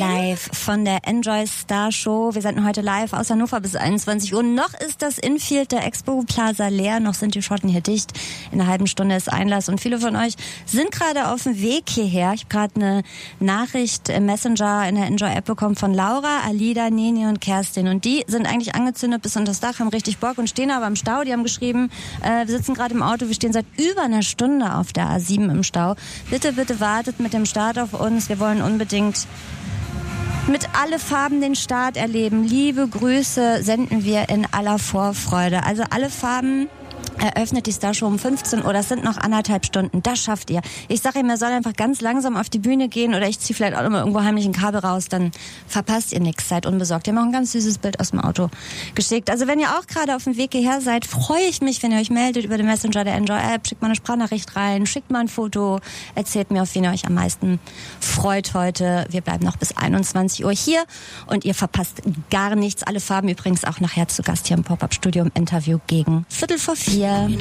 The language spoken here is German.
live von der Enjoy Star Show. Wir senden heute live aus Hannover bis 21 Uhr. Noch ist das Infield der Expo Plaza leer, noch sind die Schotten hier dicht. In einer halben Stunde ist Einlass und viele von euch sind gerade auf dem Weg hierher. Ich habe gerade eine Nachricht im Messenger in der Enjoy-App bekommen von Laura, Alida, Neni und Kerstin. Und die sind eigentlich angezündet bis unter das Dach, haben richtig Bock und stehen aber im Stau. Die haben geschrieben, wir sitzen gerade im Auto, wir stehen seit über einer Stunde auf der A7 im Stau. Bitte, bitte wartet mit dem Start auf uns. Wir wollen unbedingt mit alle Farben den Start erleben. Liebe Grüße senden wir in aller Vorfreude. Also alle Farben eröffnet die Starshow um 15 Uhr. Das sind noch 1,5 Stunden. Das schafft ihr. Ich sage ihm, er soll einfach ganz langsam auf die Bühne gehen oder ich ziehe vielleicht auch immer irgendwo heimlich ein Kabel raus. Dann verpasst ihr nichts. Seid unbesorgt. Wir haben auch ein ganz süßes Bild aus dem Auto geschickt. Also wenn ihr auch gerade auf dem Weg hierher seid, freue ich mich, wenn ihr euch meldet über den Messenger der Enjoy-App. Schickt mal eine Sprachnachricht rein, schickt mal ein Foto. Erzählt mir, auf wen ihr euch am meisten freut heute. Wir bleiben noch bis 21 Uhr hier und ihr verpasst gar nichts. Alle Farben übrigens auch nachher zu Gast hier im Pop-Up-Studio im Interview gegen 3:45.